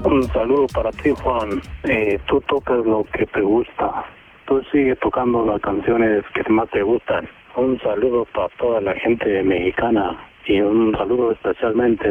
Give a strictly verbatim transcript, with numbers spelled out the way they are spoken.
Un saludo para ti, Juan. Eh, tú tocas lo que te gusta. Tú sigue tocando las canciones que más te gustan. Un saludo para toda la gente mexicana y un saludo especialmente